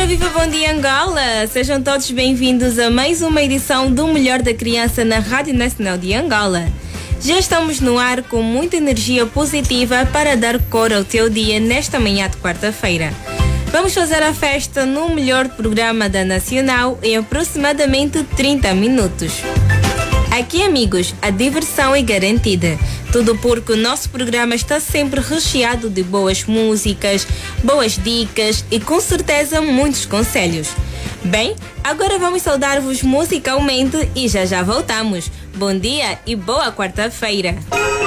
Ora, viva, bom dia Angola! Sejam todos bem-vindos a mais uma edição do Melhor da Criança na Rádio Nacional de Angola. Já estamos no ar com muita energia positiva para dar cor ao teu dia nesta manhã de quarta-feira. Vamos fazer a festa no melhor programa da Nacional em aproximadamente 30 minutos. Aqui, amigos, a diversão é garantida. Tudo porque o nosso programa está sempre recheado de boas músicas, boas dicas e com certeza muitos conselhos. Bem, agora vamos saudar-vos musicalmente e já voltamos. Bom dia e boa quarta-feira!